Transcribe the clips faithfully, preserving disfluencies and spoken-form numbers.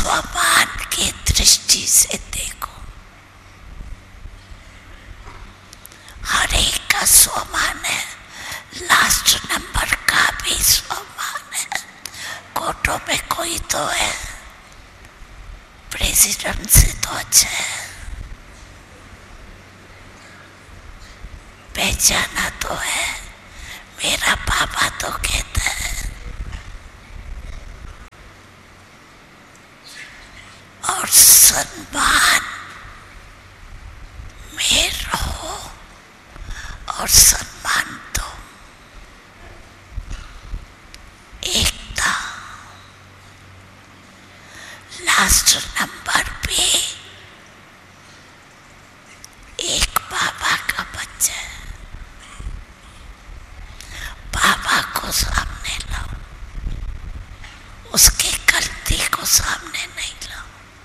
स्वमान की दृष्टि से देखो। हर एक का स्वमान है, लास्ट नंबर का भी स्वमान है। कोटों में कोई तो है, प्रेसिडेंट से तो अच्छा है, पहचाना तो है, मेरा पापा तो कहता है। और सम्मान में रहो और सम्मान दो। एकता लास्ट नंबर पे एक बाबा का बच्चा है, बाबा को सामने लाओ, उसके गलती को सामने नहीं लाओ।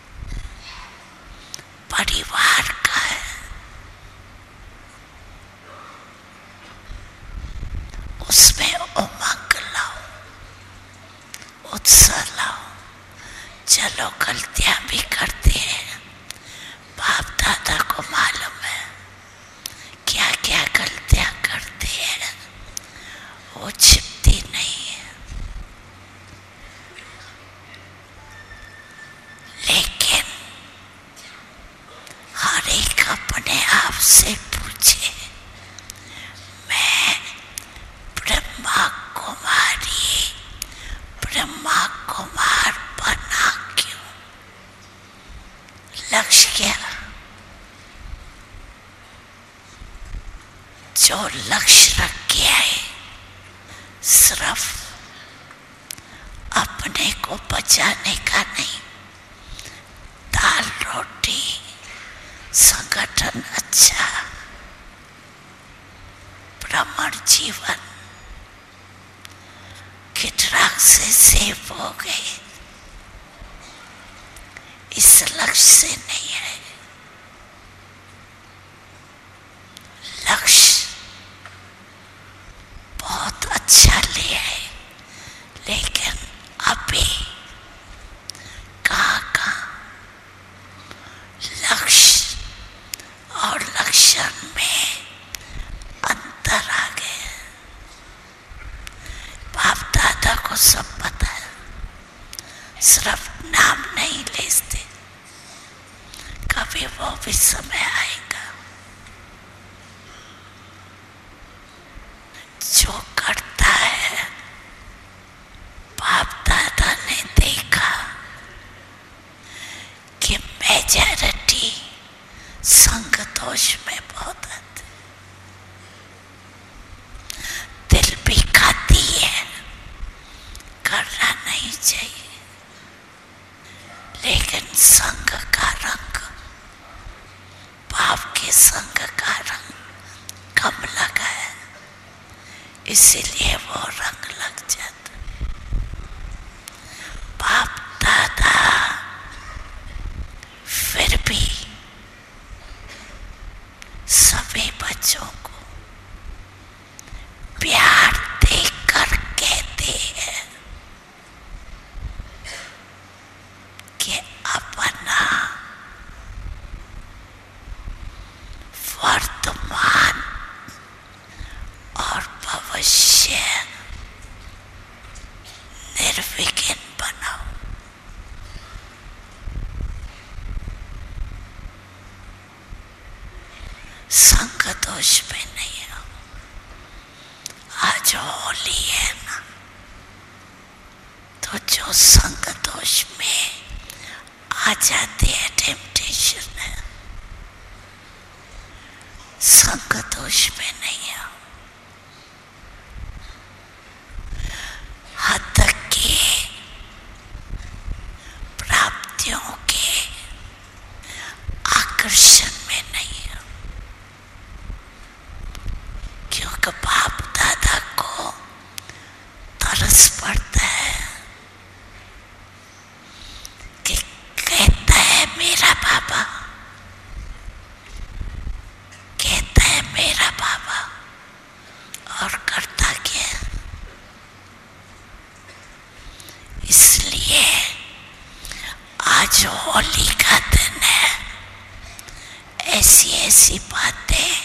परिवार का है, उसमें उमंग लाओ, उत्साह लाओ। चलो गलतियां भी करते हैं, बाप दादा को मालूम है क्या क्या गलतियां करते हैं, वो छिपती नहीं है। लेकिन हर एक अपने आप से पूछे, मैं ब्रह्मा कुमारी ब्रह्मा कुमार बना क्यों? लक्ष्य क्या? जो लक्ष्य रख के आए सिर्फ अपने को बचाने का नहीं, दाल रोटी संगठन अच्छा, ब्राह्मण जीवन के ड्रग से सेव हो गए, इस लक्ष्य से नहीं है। लक्ष्य बहुत अच्छा ले है, लेकिन अभी कहाँ कहाँ लक्ष्य और लक्षण में अंतर आ गया। बाप दादा को सब पता है, सिर्फ नाम नहीं लेते। कभी वो भी समय आएगा, जो करता है बाप दादा ने देखा कि मेजॉरिटी संग दोष में बहुत आते, दिल भी खाती है, करना नहीं चाहिए, लेकिन संग का रंग, बाप के संग का रंग कम लगा है, इसीलिए वो रंग लग जाता। बाप दादा फिर भी सभी बच्चों को प्यार देकर कहते हैं कि अपना वर्तमान और भविष्य निर्विघ्न बनाओ। संग दोष में नहीं हो। आज होली है ना, तो जो संग दोष में आ जाते हैं, टेम्पटेशन है, संग दोष में नहीं हो। हद के प्राप्तियों के आकर्षण में नहीं हो, क्योंकि बाप दादा को तरस पड़ता है कि कहता है मेरा बाबा, कहता है मेरा बाबा, आज होली का दिन है, ऐसी ऐसी बातें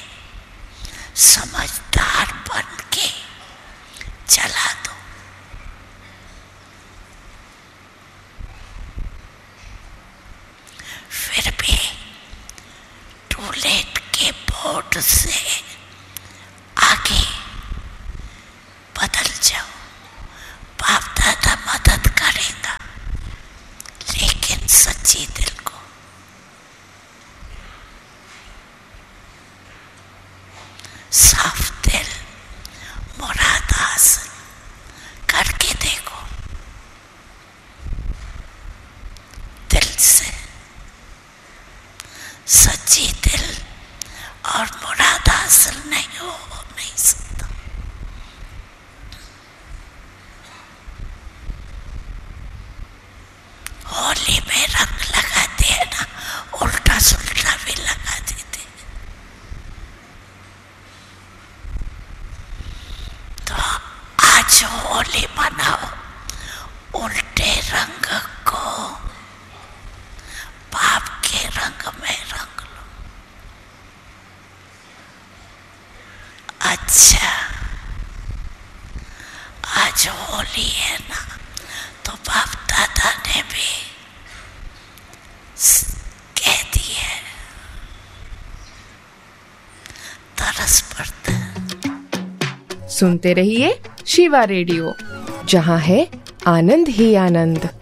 समझदार बन के चला दो। फिर भी टूलेट के बोर्ड से आगे बदल जाओ, बाप दादा मदद करेगा, लेकिन सच्ची दिल को। साफ दिल, मुराद हासिल करके देखो, दिल से। सच्ची दिल और मुराद हासिल नहीं हो नहीं सकता। होली में रंग लगाते हैं ना, उल्टा सुल्टा भी लगा देते। तो आज होली मनाओ, उल्टे रंग को बाप के रंग में रंग लो। अच्छा, आज होली है ना, तो बाप दादा ने भी कह दिया, तरस पड़ता है। सुनते रहिए शिवा रेडियो, जहां है आनंद ही आनंद।